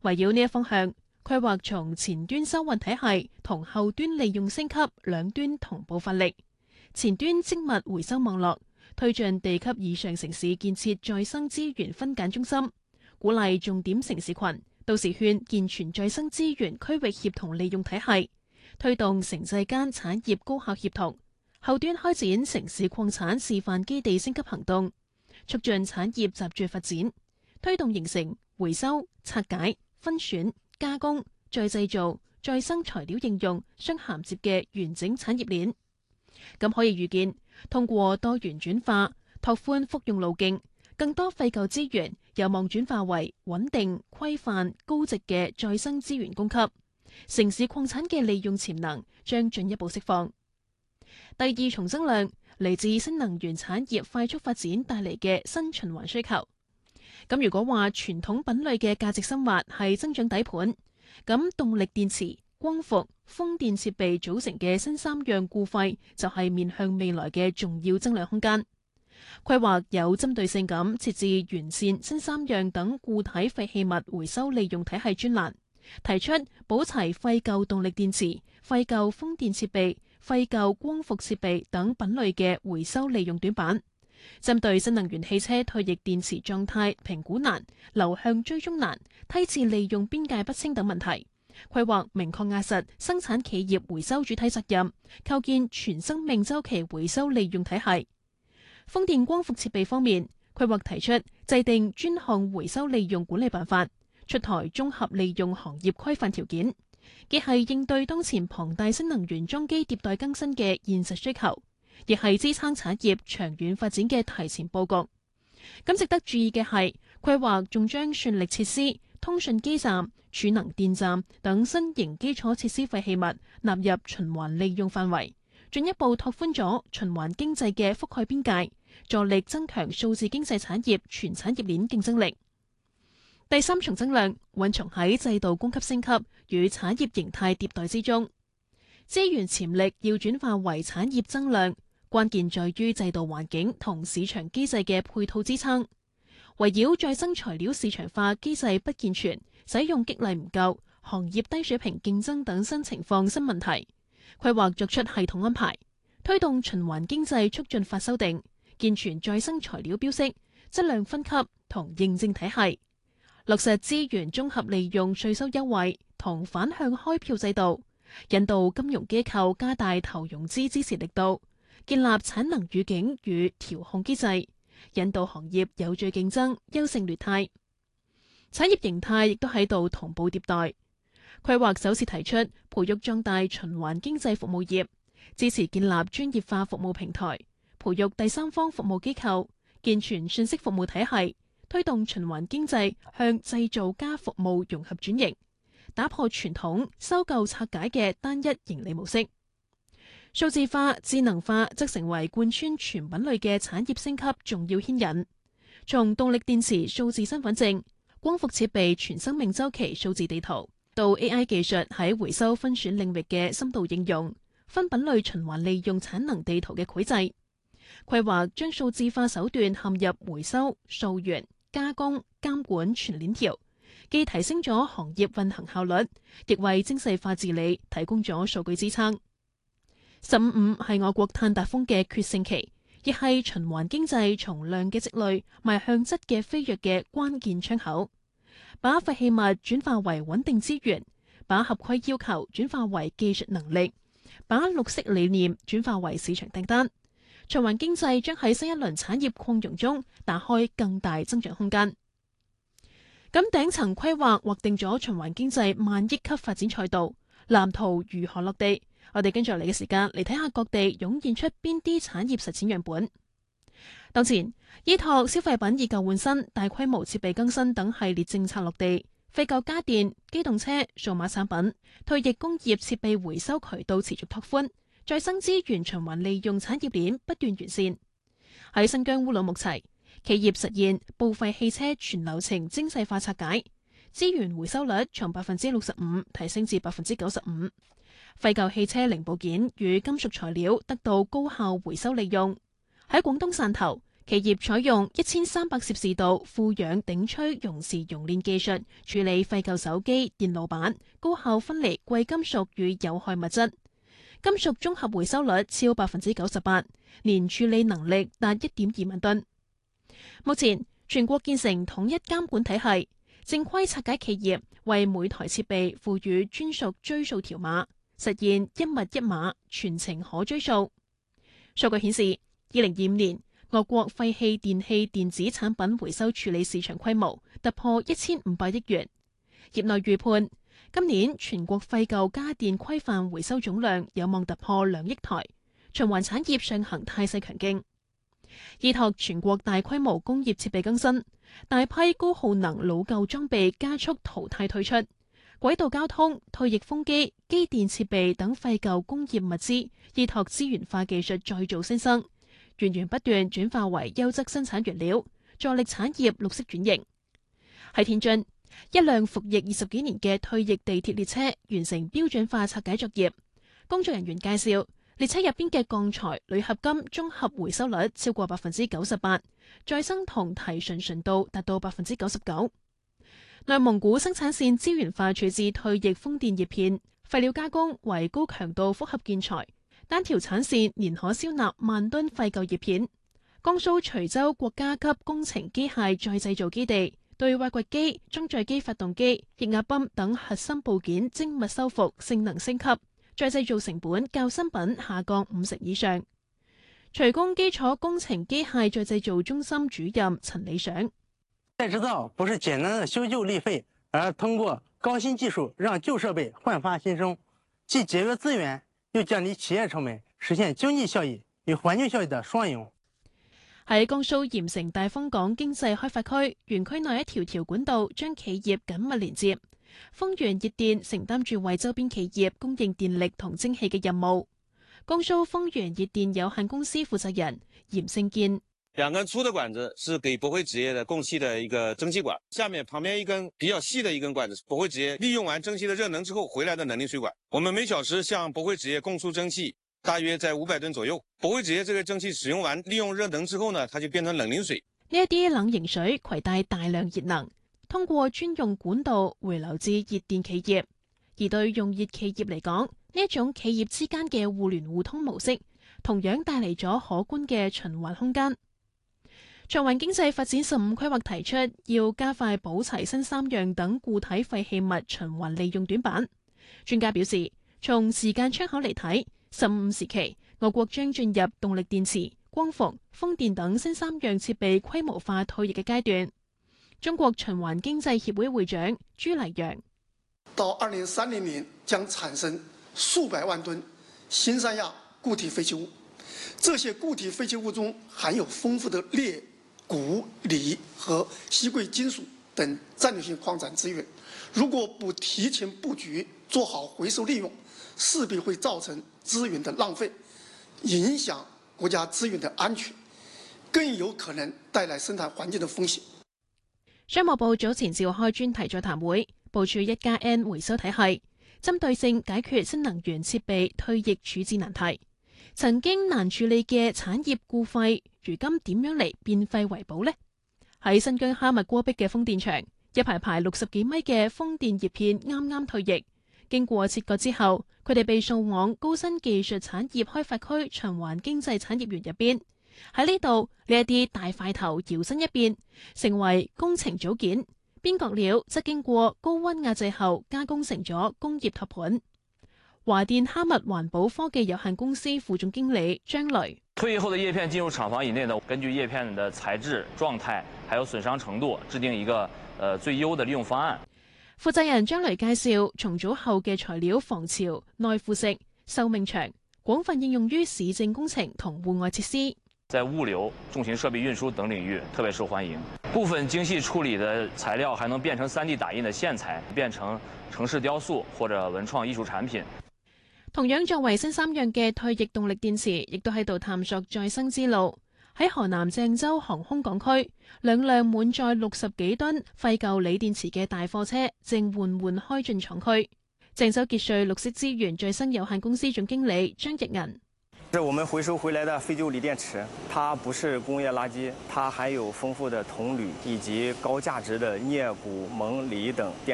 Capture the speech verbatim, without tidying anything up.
圍繞呢一方向，規劃從前端收運體系同後端利用升級兩端同步發力，前端積物回收網絡，推進地級以上城市建設再生資源分揀中心，鼓勵重點城市群、都市圈健全再生資源區域協同利用體系，推動城際間產業高效協同。後端開展城市礦產示範基地升級行動，促進產業集聚發展，推動形成回收、拆解、分選、加工、再製造、再生材料應用相銜接嘅完整產業鏈。咁可以預見，通過多元轉化、拓寬復用路徑，更多廢舊資源有望轉化為穩定、規範、高值嘅再生資源供給，城市礦產嘅利用潛能將進一步釋放。第二重增量嚟自新能源產業快速發展帶嚟嘅新循環需求。咁如果話傳統品類嘅價值深挖係增長底盤，咁動力電池、光伏、風電設備組成嘅新三樣固廢就係面向未來嘅重要增量空間。規劃有針對性咁設置完善新三樣等固體廢棄物回收利用體系專欄，提出補齊廢舊動力電池、廢舊風電設備、廢舊光伏設備等品類嘅回收利用短板，針對新能源汽車退役電池狀態評估難、流向追蹤難、梯次利用邊界不清等問題，規劃明確壓實生產企業回收主體責任，構建全生命週期回收利用體系。風電光伏設備方面，規劃提出制定專項回收利用管理辦法，出台綜合利用行業規範條件，既係應對當前龐大新能源裝機迭代更新嘅現實需求，亦係支撐產業長遠發展嘅提前佈局。咁值得注意嘅係，規劃仲將算力設施、通訊基站、儲能電站等新型基礎設施廢棄物納入循環利用範圍，進一步拓寬咗循環經濟嘅覆蓋邊界，助力增強數字經濟產業全產業鏈競爭力。第三重增量蘊藏喺制度供給升級與產業形態迭代之中，資源潛力要轉化為產業增量，關鍵在於制度環境同市場機制嘅配套支撐。圍繞再生材料市場化機制不健全、使用激勵唔夠、行業低水平競爭等新情況新問題，規劃作出系統安排，推動循環經濟促進法修訂，健全再生材料標識、質量分級同認證體系，落實資源綜合利用稅收優惠同反向開票制度，引導金融機構加大投融資支持力度，建立產能預警與調控機制，引導行業有序競爭、優勝劣汰。產業形態亦都喺度同步迭代。規劃首次提出培育壯大循環經濟服務業，支持建立專業化服務平台，培育第三方服務機構，健全信息服務體系，推動循環經濟向製造加服務融合轉型，打破傳統收購拆解嘅單一盈利模式。數字化、智能化則成為貫穿全品類嘅產業升級重要牽引。從動力電池數字身份證、光伏設備全生命週期數字地圖，到 A I 技術喺回收分選領域嘅深度應用，分品類循環利用產能地圖嘅繪製，規劃將數字化手段嵌入回收、溯源、加工、監管全鏈條，既提升咗行業運行效率，亦為精細化治理提供咗數據支撐。十五五係我國碳達峰嘅決勝期，亦係循環經濟從量嘅積累邁向質嘅飛躍嘅關鍵窗口。把廢棄物轉化為穩定資源，把合規要求轉化為技術能力，把綠色理念轉化為市場訂單，循環經濟將喺新一輪產業擴容中打開更大增長空間。咁頂層規劃劃定咗循環經濟萬億級發展賽道，藍圖如何落地？我哋跟住嚟嘅時間嚟睇下各地湧現出邊啲產業實踐樣本。當前依託消費品以舊換新、大規模設備更新等系列政策落地，廢舊家電、機動車、數碼產品、退役工業設備回收渠道持續拓寬，再生資源循環利用產業鏈不斷完善。喺新疆烏魯木齊，企業實現報廢汽車全流程精細化拆解，資源回收率從百分之六十五提升至百分之九十五。廢舊汽車零部件與金屬材料得到高效回收利用。喺廣東汕頭， 企業採用一千三百攝氏度負氧頂吹溶蝕熔煉技術處理廢舊手機、電路板，高效分離貴金屬與有害物質，金屬綜合回收率超百分之九十八，年處理能力達一點二萬噸。目前全國建成統一監管體系，正規拆解企業為每台設備賦予專屬追溯條碼，實現一物一碼，全程可追溯。數據顯示，二零二五年我國廢棄電器電子產品回收處理市場規模突破一千五百億元。業內預判，今年全國廢舊家電規範回收總量有望突破兩億台，循環產業上行態勢強勁。依託全國大規模工業設備更新，大批高耗能老舊裝備加速淘汰退出，軌道交通、退役風機、機電設備等廢舊工業物資依託資源化技術再造新生，源源不斷轉化為優質生產原料，助力產業綠色轉型。喺天津，一輛服役二十幾年嘅退役地鐵列車完成標準化拆解作業，工作人員介紹，列車入邊嘅鋼材、鋁合金綜合回收率超過百分之九十八，再生銅提純純度達到百分之九十九。內蒙古生產線資源化處置退役風電葉片，廢料加工為高強度複合建材，單條產線年可銷納萬噸廢舊葉片。江蘇徐州國家級工程機械再製造基地對挖掘機、裝載機發動機、液壓泵等核心部件精密修復，性能升級，再製造成本較新品下降五成以上。徐工基礎工程機械再製造中心主任陳理想： 再製造不是簡單的修舊立廢，而通過高新技術讓舊設備煥發新生，既節約資源，又降低企業成本，實現經濟效益與環境效益的雙贏。 喺江蘇鹽城大豐港經濟開發區，園區內一條條管道將企業緊密連接。豐源熱電承擔住為周邊企業供應電力同蒸汽嘅任務。江蘇豐源熱電有限公司負責人嚴勝建： 兩根粗的管子是給駁回紙業的供氣的一個蒸汽管，下面旁邊一根比較細的一根管子，駁回紙業利用完蒸汽的熱能之後回來的冷凝水管。我們每小時向駁回紙業供出蒸汽大約在五百噸左右。駁回紙業這個蒸汽使用完，利用熱能之後呢，它就變成冷凝水。 呢一啲冷凝水攜帶大量熱能，通過專用管道回流至熱電企業。而對用熱企業嚟講，呢一種企業之間嘅互聯互通模式，同樣帶嚟咗可觀嘅循環空間。循環經濟發展十五規劃提出，要加快補齊新三樣等固體廢棄物循環利用短板。專家表示，從時間窗口嚟睇，十五時期我國將進入動力電池、光伏、風電等新三樣設備規模化退役嘅階段。中國循環經濟協會會長朱黎陽： 到二零三零年將產生數百萬噸新三亞固體廢棄物，這些固體廢棄物中含有豐富的鎳、鈷、鋰和稀貴金屬等戰略性礦產資源。如果不提前布局，做好回收利用，勢必會造成資源的浪費，影響國家資源的安全，更有可能帶來生態環境的風險。 商務部早前召開專題座談會，部署一加 N 回收體系，針對性解決新能源設備退役處置難題。曾經難處理嘅產業固廢，如今點樣嚟變廢為寶呢？喺新疆哈密戈壁嘅風電場，一排排六十幾米嘅風電葉片啱啱退役，經過切割之後，佢哋被送往高新技術產業開發區循環經濟產業園入邊。喺呢度，呢一啲大塊頭搖身一變，成為工程組件，邊角料則經過高溫壓製後加工成咗工業托盤。華電哈密環保科技有限公司副總經理張雷： 退役後的葉片進入廠房以內呢，根據葉片的材質、狀態，還有損傷程度，制定一個呃最優的利用方案。 負責人張雷介紹，重組後嘅材料防潮、耐腐蝕、壽命長，廣泛應用於市政工程同戶外設施。 在物流、重型設備運輸等領域特別受歡迎。部分精細處理的材料還能變成三 D 打印的線材，變成城市雕塑或者文創藝術產品。 同樣作為新三樣嘅退役動力電池，亦都喺度探索再生之路。喺河南鄭州航空港區，兩輛滿載六十幾噸廢舊鋰電池嘅大貨車正緩緩開進廠區。鄭州傑瑞綠色資源再生有限公司總經理張逸銀： 这我们回收回来的废旧锂电池，它不是工业垃圾，它含有丰富的铜铝以及高价值的镍、钴、锰、锂等电。